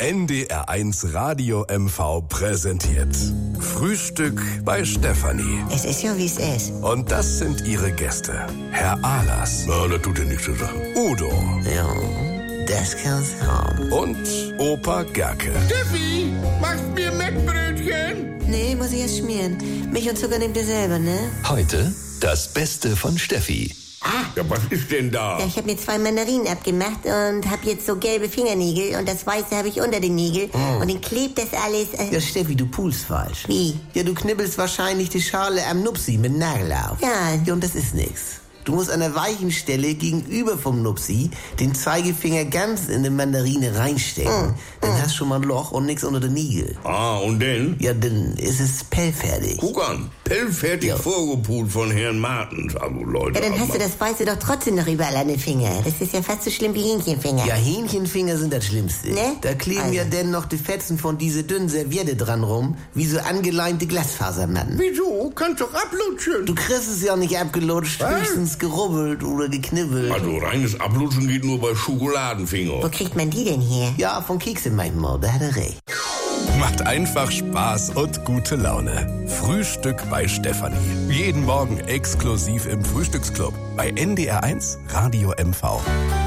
NDR1 Radio MV präsentiert Frühstück bei Stefanie. Es ist ja, wie es ist. Und das sind ihre Gäste. Herr Ahlers. Ja, das tut ja nichts zur Sache. Udo. Ja, das kann's haben. Und Opa Gerke. Steffi, machst mir Mettbrötchen? Nee, muss ich erst schmieren. Milch und Zucker nehmt ihr selber, ne? Heute das Beste von Steffi. Ja, was ist denn da? Ja, ich habe mir 2 Mandarinen abgemacht und habe jetzt so gelbe Fingernägel und das Weiße habe ich unter den Nägeln und dann klebt das alles. Ja, Steffi, du pulst falsch. Wie? Ja, du knibbelst wahrscheinlich die Schale am Nupsi mit Nagel auf. Ja. Ja, und das ist nix. Du musst an der weichen Stelle gegenüber vom Nupsi den Zeigefinger ganz in die Mandarine reinstecken. Dann hast du schon mal ein Loch und nix unter den Nägeln. Ah, und denn? Ja, dann ist es pellfertig. Guck an, pellfertig Ja. vorgepult von Herrn Martens. Also Leute, Ja, dann hast du das Weiße doch trotzdem noch überall an den Finger. Das ist ja fast so schlimm wie Hähnchenfinger. Ja, Hähnchenfinger sind das Schlimmste. Ne? Da kleben Also. ja denn noch die Fetzen von diese dünnen Serviette dran rum, wie so angeleimte Glasfasermatten. Wieso? Kannst doch ablutschen. Du kriegst es ja nicht abgelutscht, Was? höchstens gerubbelt oder geknibbelt. Also reines Ablutschen geht nur bei Schokoladenfinger. Wo kriegt man die denn her? Ja, von Kekse manchmal, da hat er recht. Macht einfach Spaß und gute Laune. Frühstück bei Stefanie. Jeden Morgen exklusiv im Frühstücksclub bei NDR1 Radio MV.